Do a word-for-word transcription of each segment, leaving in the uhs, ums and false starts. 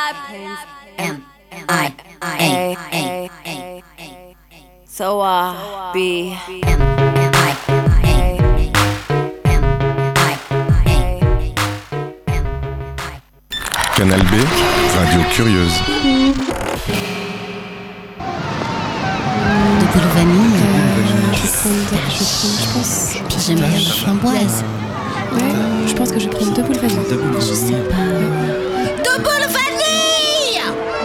M I A A A. So uh, B M I A M I A. Canal B, radio curieuse. De boule vanille. Euh, je vais prendre, je vais prendre, je pense. Puis j'aime bien la framboise. Ouais, je pense que je vais prendre deux boules vanille. Deux boules Je sais vanille. pas. Deux boules vanille.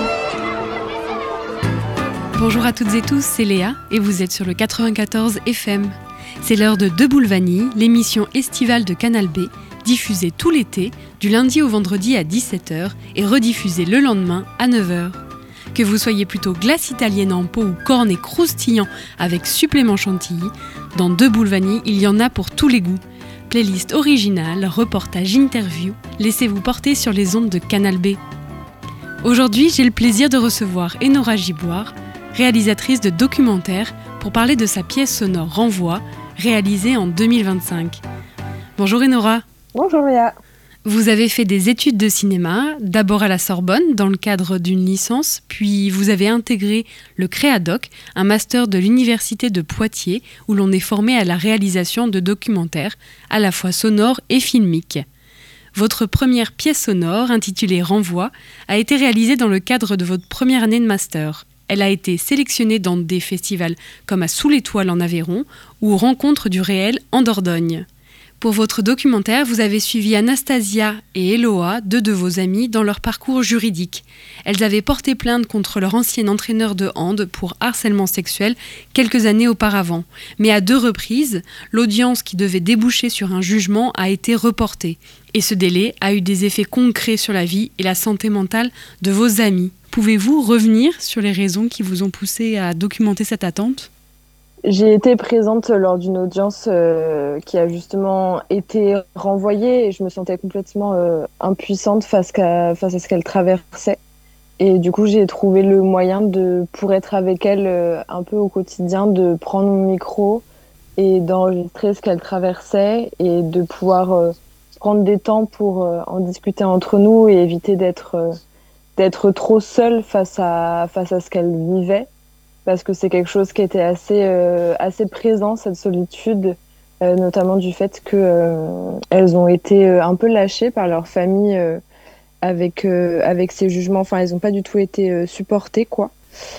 Bonjour à toutes et tous, c'est Léa et vous êtes sur le quatre-vingt-quatorze F M. C'est l'heure de Deux boules vanille, l'émission estivale de Canal B, diffusée tout l'été, du lundi au vendredi à dix-sept heures et rediffusée le lendemain à neuf heures. Que vous soyez plutôt glace italienne en pot ou cornet croustillant avec supplément chantilly, dans Deux boules vanille, il y en a pour tous les goûts. Playlist originale, reportage, interview, laissez-vous porter sur les ondes de Canal B. Aujourd'hui, j'ai le plaisir de recevoir Enora Giboire, réalisatrice de documentaires, pour parler de sa pièce sonore Renvoi, réalisée en deux mille vingt-cinq. Bonjour Enora. Bonjour Léa. Vous avez fait des études de cinéma, d'abord à la Sorbonne, dans le cadre d'une licence, puis vous avez intégré le Créadoc, un master de l'Université de Poitiers, où l'on est formé à la réalisation de documentaires, à la fois sonores et filmiques. Votre première pièce sonore, intitulée Renvoi, a été réalisée dans le cadre de votre première année de master. Elle a été sélectionnée dans des festivals comme à Sous l'étoile en Aveyron ou aux Rencontres du réel en Dordogne. Pour votre documentaire, vous avez suivi Anastasia et Eloa, deux de vos amies, dans leur parcours juridique. Elles avaient porté plainte contre leur ancien entraîneur de hand pour harcèlement sexuel quelques années auparavant. Mais à deux reprises, l'audience qui devait déboucher sur un jugement a été reportée. Et ce délai a eu des effets concrets sur la vie et la santé mentale de vos amies. Pouvez-vous revenir sur les raisons qui vous ont poussé à documenter cette attente ? J'ai été présente lors d'une audience euh, qui a justement été renvoyée et je me sentais complètement euh, impuissante face, qu'à, face à ce qu'elle traversait. Et du coup, j'ai trouvé le moyen de, pour être avec elle euh, un peu au quotidien, de prendre mon micro et d'enregistrer ce qu'elle traversait et de pouvoir euh, prendre des temps pour euh, en discuter entre nous et éviter d'être, euh, d'être trop seule face à, face à ce qu'elle vivait. Parce que c'est quelque chose qui était assez, euh, assez présent, cette solitude, euh, notamment du fait qu'elles euh, ont été euh, un peu lâchées par leur famille euh, avec, euh, avec ces jugements. Enfin, elles n'ont pas du tout été euh, supportées, quoi.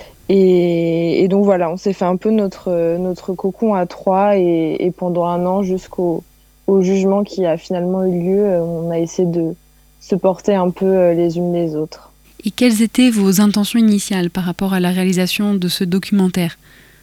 Et, et donc voilà, on s'est fait un peu notre, notre cocon à trois et, et pendant un an, jusqu'au au jugement qui a finalement eu lieu, euh, on a essayé de se porter un peu euh, les unes les autres. Et quelles étaient vos intentions initiales par rapport à la réalisation de ce documentaire ?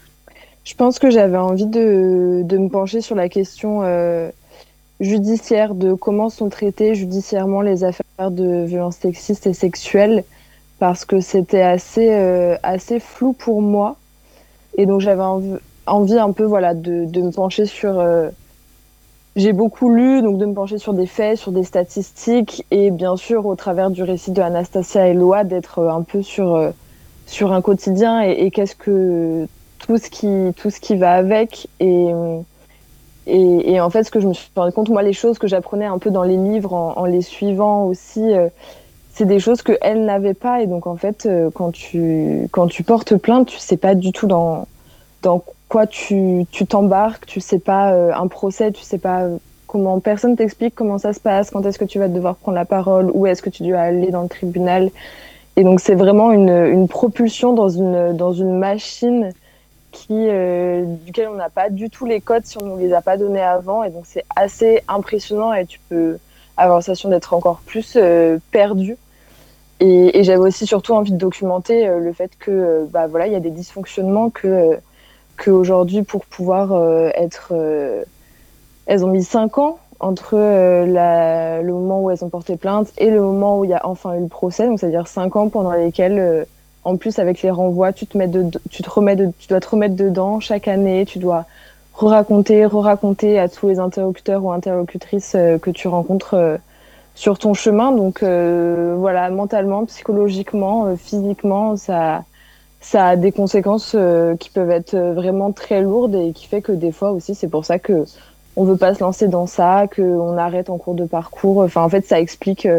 Je pense que j'avais envie de, de me pencher sur la question euh, judiciaire, de comment sont traitées judiciairement les affaires de violences sexistes et sexuelles, parce que c'était assez, euh, assez flou pour moi. Et donc j'avais envie, envie un peu voilà, de, de me pencher sur... Euh, J'ai beaucoup lu, donc de me pencher sur des faits, sur des statistiques, et bien sûr, au travers du récit de Anastasia et Eloa, d'être un peu sur, euh, sur un quotidien et, et qu'est-ce que tout ce qui, tout ce qui va avec. Et, et, et en fait, ce que je me suis rendu compte, moi, les choses que j'apprenais un peu dans les livres, en, en les suivant aussi, euh, c'est des choses qu'elles n'avaient pas. Et donc, en fait, euh, quand tu, quand tu portes plainte, tu sais pas du tout dans, dans quoi tu, tu t'embarques, tu sais pas euh, un procès, tu sais pas euh, comment, personne t'explique comment ça se passe, quand est-ce que tu vas devoir prendre la parole, où est-ce que tu dois aller dans le tribunal. Et donc c'est vraiment une, une propulsion dans une, dans une machine qui, euh, duquel on n'a pas du tout les codes si on ne les a pas donnés avant. Et donc c'est assez impressionnant et tu peux avoir la sensation d'être encore plus euh, perdu. Et, et j'avais aussi surtout envie de documenter euh, le fait que euh, bah, voilà, y a des dysfonctionnements que... Euh, qu'aujourd'hui, pour pouvoir euh, être... Euh, elles ont mis cinq ans entre euh, la, le moment où elles ont porté plainte et le moment où il y a enfin eu le procès. Donc, c'est-à-dire cinq ans pendant lesquels, euh, en plus, avec les renvois, tu te, mets de, tu, te remets de, tu dois te remettre dedans chaque année. Tu dois re-raconter, re-raconter à tous les interlocuteurs ou interlocutrices euh, que tu rencontres euh, sur ton chemin. Donc, euh, voilà, mentalement, psychologiquement, euh, physiquement, ça... ça a des conséquences euh, qui peuvent être vraiment très lourdes et qui fait que des fois aussi, c'est pour ça qu'on ne veut pas se lancer dans ça, qu'on arrête en cours de parcours. Enfin, en fait, ça explique euh,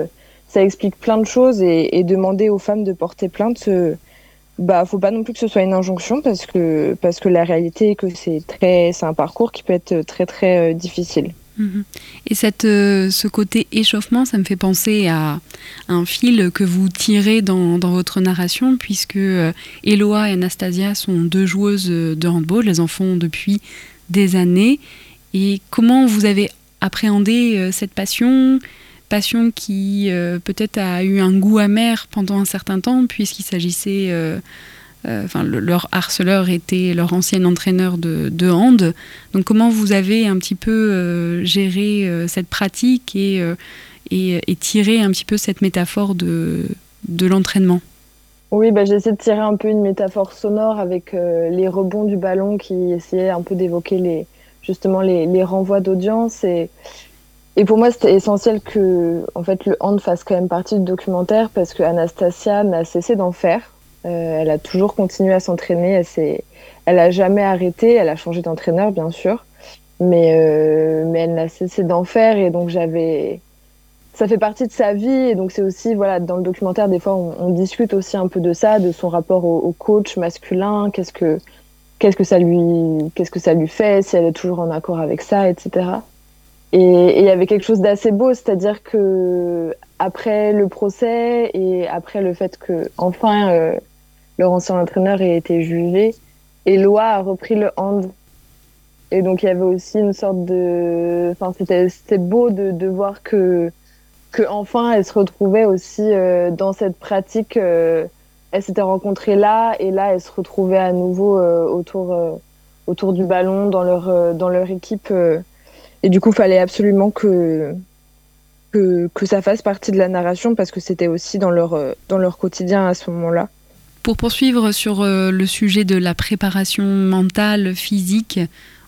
ça explique plein de choses et, et demander aux femmes de porter plainte, euh, bah, faut pas non plus que ce soit une injonction parce que, parce que la réalité est que c'est très, c'est un parcours qui peut être très, très euh, difficile. Et cette, euh, ce côté échauffement, ça me fait penser à un fil que vous tirez dans, dans votre narration, puisque euh, Eloa et Anastasia sont deux joueuses de handball, elles en font depuis des années. Et comment vous avez appréhendé euh, cette passion, passion qui euh, peut-être a eu un goût amer pendant un certain temps, puisqu'il s'agissait... Euh, Euh, enfin, le, leur harceleur était leur ancien entraîneur de, de hand. Donc, comment vous avez un petit peu euh, géré euh, cette pratique et, euh, et, et tiré un petit peu cette métaphore de, de l'entraînement? Oui, bah, j'ai essayé de tirer un peu une métaphore sonore avec euh, les rebonds du ballon qui essayaient un peu d'évoquer les, justement les, les renvois d'audience. Et, et pour moi, c'était essentiel que en fait, le hand fasse quand même partie du documentaire parce que Anastasia n'a cessé d'en faire. Euh, elle a toujours continué à s'entraîner, elle s'est... elle a jamais arrêté, elle a changé d'entraîneur bien sûr, mais, euh, mais elle n'a cessé d'en faire et donc j'avais... Ça fait partie de sa vie et donc c'est aussi, voilà, dans le documentaire des fois on, on discute aussi un peu de ça, de son rapport au, au coach masculin, qu'est-ce que, qu'est-ce que ça lui, qu'est-ce que ça lui fait, si elle est toujours en accord avec ça, et cetera. Et il y avait quelque chose d'assez beau, c'est-à-dire que après le procès et après le fait que enfin euh, leur ancien entraîneur ait été jugé, Eloa a repris le hand. Et donc il y avait aussi une sorte de, enfin c'était c'était beau de de voir que que enfin elle se retrouvait aussi euh, dans cette pratique. Euh, elle s'était rencontrée là et là elle se retrouvait à nouveau euh, autour euh, autour du ballon dans leur euh, dans leur équipe. Euh, et du coup, il fallait absolument que, que, que ça fasse partie de la narration parce que c'était aussi dans leur, dans leur quotidien à ce moment-là. Pour poursuivre sur euh, le sujet de la préparation mentale, physique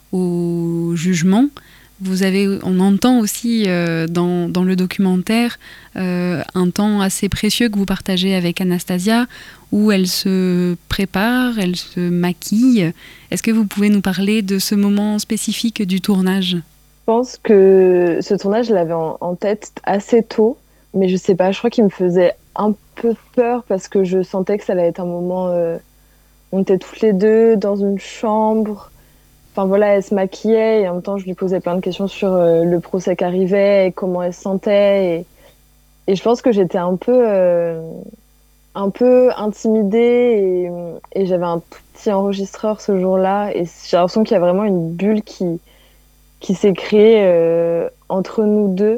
au jugement, vous avez, on entend aussi euh, dans, dans le documentaire euh, un temps assez précieux que vous partagez avec Anastasia où elle se prépare, elle se maquille. Est-ce que vous pouvez nous parler de ce moment spécifique du tournage ? Je pense que ce tournage, je l'avais en, en tête assez tôt, mais je sais pas, je crois qu'il me faisait un peu peur parce que je sentais que ça allait être un moment... Euh, on était toutes les deux dans une chambre. Enfin voilà, elle se maquillait et en même temps, je lui posais plein de questions sur euh, le procès qui arrivait et comment elle se sentait. Et, et je pense que j'étais un peu, euh, un peu intimidée et, et j'avais un tout petit enregistreur ce jour-là. Et j'ai l'impression qu'il y a vraiment une bulle qui... qui s'est créé euh, entre nous deux.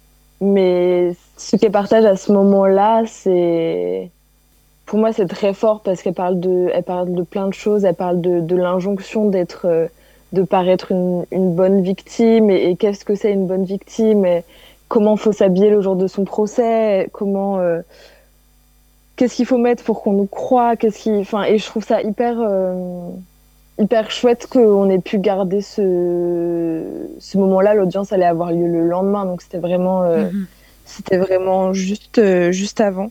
Mais ce qu'elle partage à ce moment-là, c'est... Pour moi, c'est très fort parce qu'elle parle de, elle parle de plein de choses. Elle parle de, de l'injonction d'être, euh, de paraître une, une bonne victime. Et, et qu'est-ce que c'est une bonne victime et comment faut s'habiller le jour de son procès. Comment... Euh, qu'est-ce qu'il faut mettre pour qu'on nous croie. Qu'est-ce qui... Enfin, et je trouve ça hyper... Euh, hyper chouette qu'on ait pu garder ce, ce moment-là. L'audience allait avoir lieu le lendemain, donc c'était vraiment, euh, mm-hmm. c'était vraiment juste, euh, juste avant.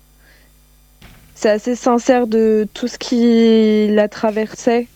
C'est assez sincère de tout ce qui la traversait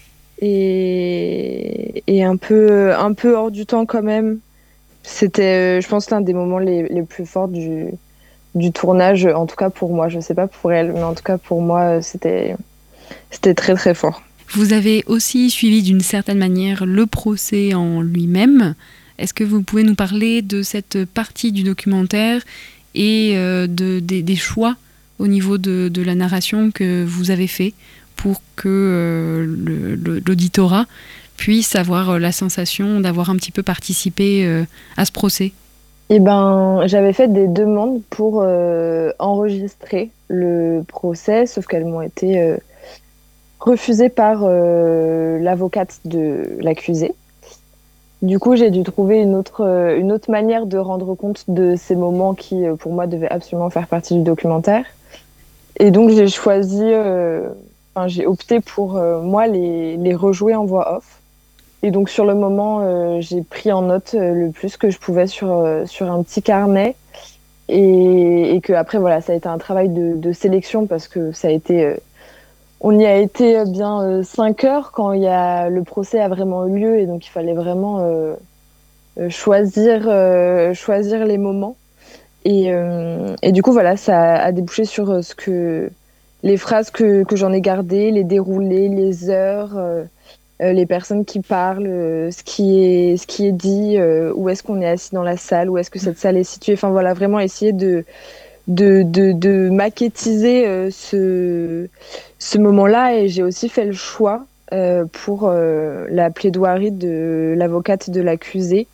et, et un, peu, un peu hors du temps quand même. C'était, euh, je pense, l'un des moments les, les plus forts du, du tournage, en tout cas pour moi. Je ne sais pas pour elle, mais en tout cas pour moi, c'était, c'était très très fort. Vous avez aussi suivi d'une certaine manière le procès en lui-même. Est-ce que vous pouvez nous parler de cette partie du documentaire et euh, de, de, des choix au niveau de, de la narration que vous avez fait pour que euh, le, le, l'auditorat puisse avoir la sensation d'avoir un petit peu participé euh, à ce procès ? Eh ben, j'avais fait des demandes pour euh, enregistrer le procès, sauf qu'elles m'ont été... Euh, refusée par euh, l'avocate de l'accusé. Du coup, j'ai dû trouver une autre, euh, une autre manière de rendre compte de ces moments qui, euh, pour moi, devaient absolument faire partie du documentaire. Et donc, j'ai choisi, euh, enfin, j'ai opté pour, euh, moi, les, les rejouer en voix off. Et donc, sur le moment, euh, j'ai pris en note euh, le plus que je pouvais sur, euh, sur un petit carnet. Et, et que après, voilà, ça a été un travail de, de sélection parce que ça a été... Euh, On y a été bien euh, cinq heures quand il y a, le procès a vraiment eu lieu et donc il fallait vraiment euh, choisir, euh, choisir les moments. Et, euh, et du coup, voilà, ça a débouché sur ce que les phrases que, que j'en ai gardées, les déroulés, les heures, euh, euh, les personnes qui parlent, euh, ce qui est, ce qui est dit, euh, où est-ce qu'on est assis dans la salle, où est-ce que cette salle est située. Enfin voilà, vraiment essayer de, de, de, de maquettiser euh, ce, ce moment-là. Et j'ai aussi fait le choix euh, pour euh, la plaidoirie de l'avocate de l'accusé,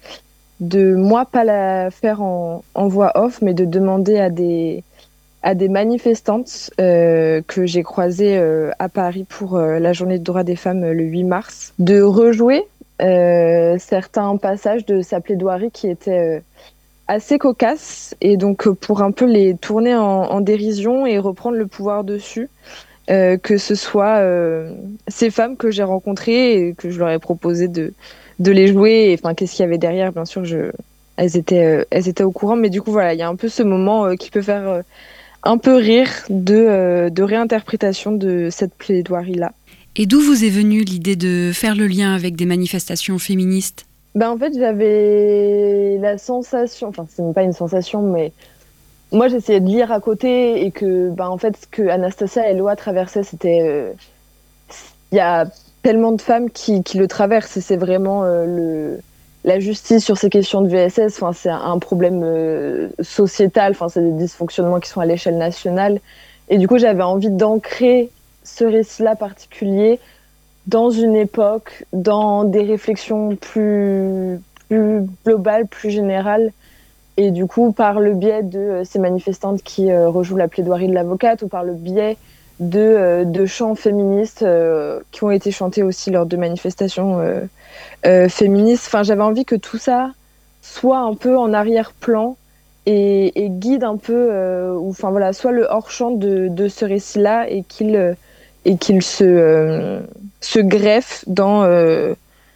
de moi pas la faire en, en voix off, mais de demander à des, à des manifestantes euh, que j'ai croisées euh, à Paris pour euh, la journée de droits des femmes euh, le huit mars, de rejouer euh, certains passages de sa plaidoirie qui étaient euh, assez cocasses, et donc euh, pour un peu les tourner en, en dérision et reprendre le pouvoir dessus. Euh, que ce soit euh, ces femmes que j'ai rencontrées et que je leur ai proposé de, de les jouer. Et, enfin, qu'est-ce qu'il y avait derrière, bien sûr, je... elles, étaient, euh, elles étaient au courant. Mais du coup, voilà, il y a un peu ce moment euh, qui peut faire euh, un peu rire de, euh, de réinterprétation de cette plaidoirie-là. Et d'où vous est venue l'idée de faire le lien avec des manifestations féministes ? Ben, en fait, j'avais la sensation, enfin, c'est même pas une sensation, mais moi, j'essayais de lire à côté et que, ben, en fait, ce que Anastasia et Loa traversaient, c'était. Euh, il y a tellement de femmes qui, qui le traversent et c'est vraiment euh, le, la justice sur ces questions de V S S. Enfin, c'est un problème euh, sociétal, enfin, c'est des dysfonctionnements qui sont à l'échelle nationale. Et du coup, j'avais envie d'ancrer ce récit-là particulier dans une époque, dans des réflexions plus, plus globales, plus générales. Et du coup, par le biais de euh, ces manifestantes qui euh, rejouent la plaidoirie de l'avocate, ou par le biais de, euh, de chants féministes euh, qui ont été chantés aussi lors de manifestations euh, euh, féministes. Enfin, j'avais envie que tout ça soit un peu en arrière-plan et, et guide un peu, euh, ou enfin voilà, soit le hors-champ de, de ce récit-là et qu'il euh, et qu'il se euh, se greffe dans euh,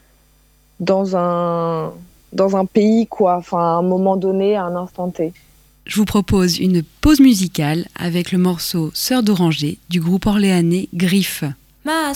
dans un dans un pays, quoi, enfin, à un moment donné, à un instant T. Je vous propose une pause musicale avec le morceau Sœur d'Oranger du groupe orléanais Griffe. Ma